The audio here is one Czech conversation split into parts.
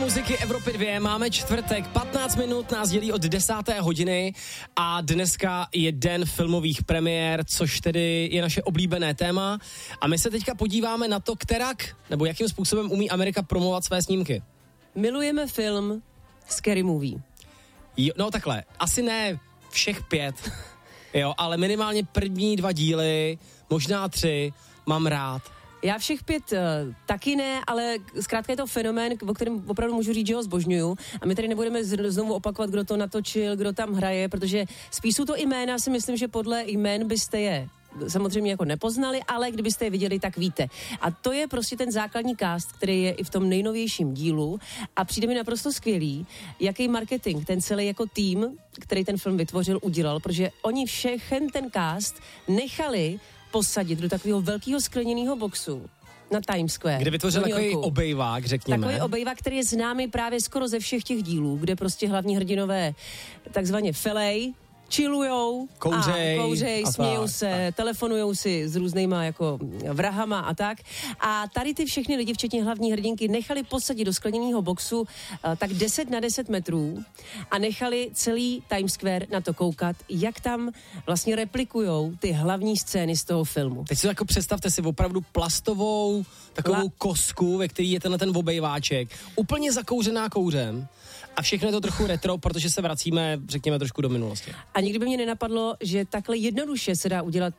muziky Evropy 2, máme čtvrtek, 15 minut nás dělí od 10. hodiny a dneska je den filmových premiér, což tedy je naše oblíbené téma a my se teďka podíváme na to, nebo jakým způsobem umí Amerika promovat své snímky. Milujeme film Scary Movie. Jo, no takhle, asi ne všech 5, jo, ale minimálně první 2 díly, možná 3, mám rád. Já všech 5 taky ne, ale zkrátka je to fenomén, o kterém opravdu můžu říct, že ho zbožňuju. A my tady nebudeme znovu opakovat, kdo to natočil, kdo tam hraje, protože spíš jsou to jména, si myslím, že podle jmén byste je samozřejmě jako nepoznali, ale kdybyste je viděli, tak víte. A to je prostě ten základní cast, který je i v tom nejnovějším dílu a přijde mi naprosto skvělý, jaký marketing ten celý jako tým, který ten film vytvořil, udělal, protože oni všechen ten cast nechali posadit do takového velkého skleněného boxu na Times Square. Kde vytvořil takový obejvák, řekněme. Takový obejvák, který je známý právě skoro ze všech těch dílů, kde prostě hlavní hrdinové takzvaně felej, chillujou, kouřej, smějou se, telefonujou si s různýma jako vrahama a tak. A tady ty všechny lidi, včetně hlavní hrdinky, nechali posadit do skleněného boxu tak 10 na 10 metrů a nechali celý Times Square na to koukat, jak tam vlastně replikujou ty hlavní scény z toho filmu. Teď si jako představte si opravdu plastovou takovou kosku, ve který je ten obejváček, úplně zakouřená kouřem. A všechno je to trochu retro, protože se vracíme, řekněme, trošku do minulosti. A nikdy by mě nenapadlo, že takhle jednoduše se dá udělat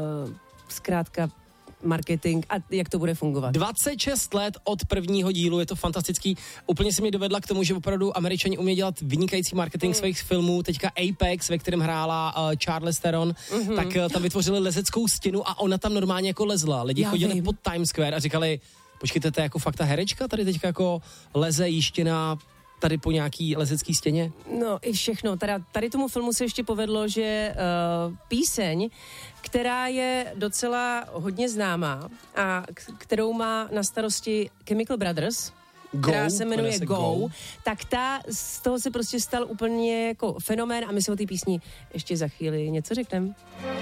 zkrátka marketing a jak to bude fungovat. 26 let od prvního dílu, je to fantastický. Úplně se mi dovedla k tomu, že opravdu Američani umějí dělat vynikající marketing svých filmů. Teďka Apex, ve kterém hrála Charlize Theron, tak tam vytvořili lezeckou stěnu a ona tam normálně jako lezla. Lidi chodili pod Times Square a říkali, počkejte, to je jako fakt ta herečka tady teďka jako leze jištěná tady po nějaký lezecký stěně? No i všechno. Tady tomu filmu se ještě povedlo, že píseň, která je docela hodně známá a kterou má na starosti Chemical Brothers, která se jmenuje Go, tak z toho se prostě stal úplně jako fenomén a my se o té písni ještě za chvíli něco řekneme.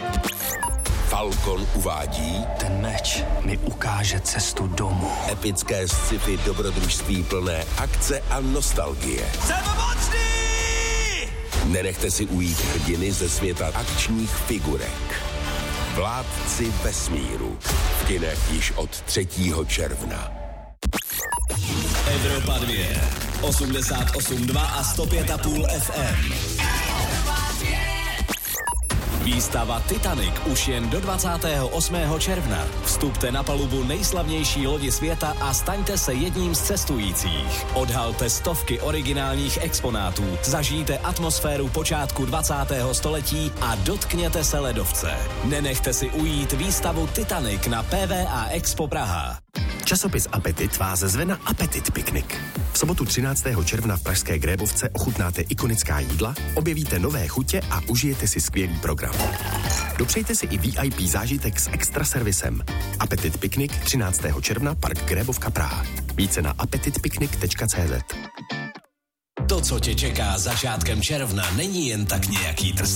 Falcon uvádí Ten meč mi ukáže cestu domů. Epické sci-fi dobrodružství plné akce a nostalgie. Jsem mocný! Nenechte si ujít hrdiny ze světa akčních figurek. Vládci vesmíru. V kinech již od 3. června. Evropa 2, 88,2 a 105,5 FM. Výstava Titanic už jen do 28. června. Vstupte na palubu nejslavnější lodi světa a staňte se jedním z cestujících. Odhalte stovky originálních exponátů, zažijte atmosféru počátku 20. století a dotkněte se ledovce. Nenechte si ujít výstavu Titanic na PVA Expo Praha. Časopis Apetit vás zve na Apetit piknik. V sobotu 13. června v pražské Grébovce ochutnáte ikonická jídla, objevíte nové chutě a užijete si skvělý program. Dopřejte si i VIP zážitek s extra servisem. Apetit piknik 13. června, Park Grébovka Praha. Více na appetitpiknik.cz. To, co tě čeká začátkem června, není jen tak nějaký